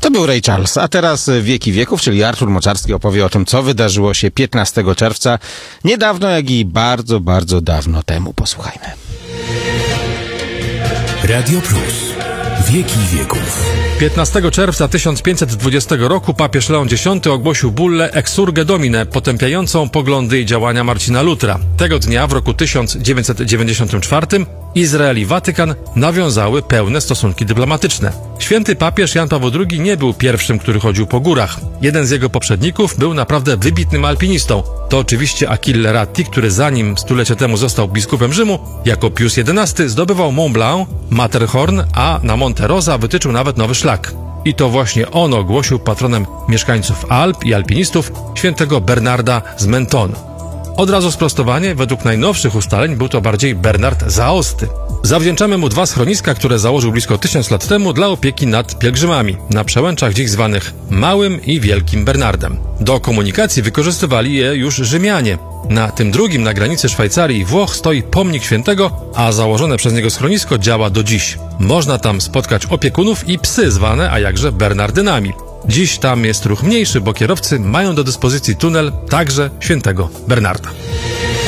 To był Ray Charles, a teraz Wieki Wieków, czyli Artur Moczarski opowie o tym, co wydarzyło się 15 czerwca, niedawno, jak i bardzo, bardzo dawno temu. Posłuchajmy. Radio Plus. Wieki Wieków. 15 czerwca 1520 roku papież Leon X ogłosił bullę Exsurge Domine, potępiającą poglądy i działania Marcina Lutra. Tego dnia, w roku 1994, Izrael i Watykan nawiązały pełne stosunki dyplomatyczne. Święty papież Jan Paweł II nie był pierwszym, który chodził po górach. Jeden z jego poprzedników był naprawdę wybitnym alpinistą. To oczywiście Achille Ratti, który zanim stulecie temu został biskupem Rzymu, jako Pius XI zdobywał Mont Blanc, Matterhorn, a na Monte Rosa wytyczył nawet nowy szlak. I to właśnie on ogłosił patronem mieszkańców Alp i alpinistów świętego Bernarda z Menton. Od razu sprostowanie, według najnowszych ustaleń był to bardziej Bernard Zaosty. Zawdzięczamy mu 2 schroniska, które założył blisko 1000 lat temu dla opieki nad pielgrzymami, na przełęczach dziś zwanych Małym i Wielkim Bernardem. Do komunikacji wykorzystywali je już Rzymianie. Na tym drugim na granicy Szwajcarii i Włoch stoi pomnik świętego, a założone przez niego schronisko działa do dziś. Można tam spotkać opiekunów i psy zwane, a jakże Bernardynami. Dziś tam jest ruch mniejszy, bo kierowcy mają do dyspozycji tunel także świętego Bernarda.